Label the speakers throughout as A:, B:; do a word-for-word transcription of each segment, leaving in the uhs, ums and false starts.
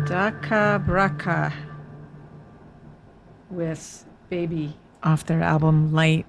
A: Daka Braka with Baby off their album Light,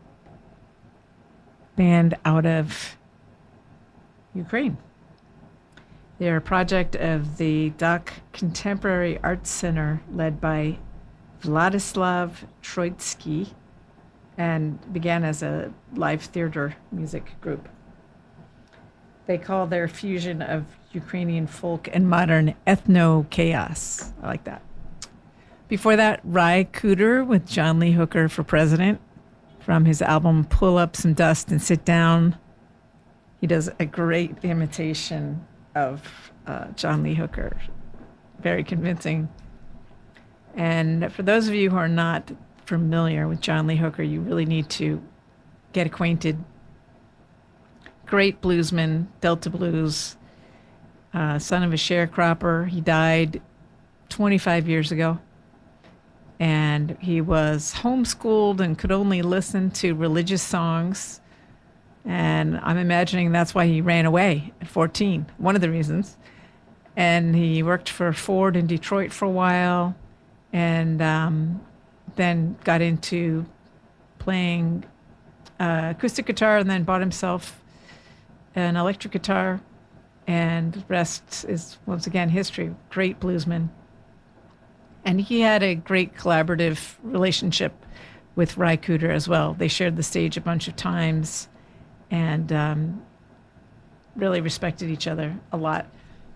A: band out of Ukraine. They're a project of the Dak Contemporary Arts Center led by Vladislav Troitsky and began as a live theater music group. They call their fusion of Ukrainian folk and modern ethno chaos. I like that. Before that, Ry Cooder with John Lee Hooker for President from his album Pull Up Some Dust and Sit Down. He does a great imitation of uh, John Lee Hooker. Very convincing. And for those of you who are not familiar with John Lee Hooker, you really need to get acquainted. Great bluesman, Delta Blues, uh, son of a sharecropper. He died twenty-five years ago. And he was homeschooled and could only listen to religious songs. And I'm imagining that's why he ran away at fourteen, one of the reasons. And he worked for Ford in Detroit for a while, and um, then got into playing uh, acoustic guitar, and then bought himself an electric guitar. And the rest is, once again, history. Great bluesman. And he had a great collaborative relationship with Ry Cooder as well. They shared the stage a bunch of times and um, really respected each other a lot.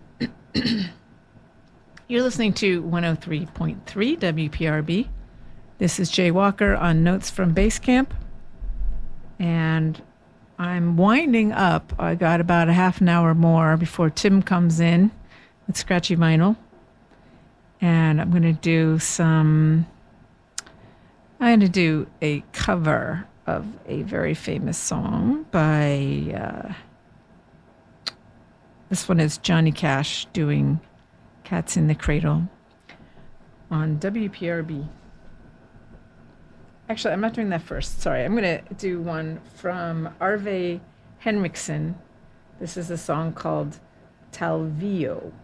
A: You're listening to one oh three point three W P R B. This is Jay Walker on Notes from Basecamp. And I'm winding up. I got about a half an hour more before Tim comes in with Scratchy Vinyl. And I'm going to do some, I'm going to do a cover of a very famous song by, uh, this one is Johnny Cash doing Cats in the Cradle on W P R B. Actually, I'm not doing that first. Sorry. I'm going to do one from Arve Henriksen. This is a song called Talvio.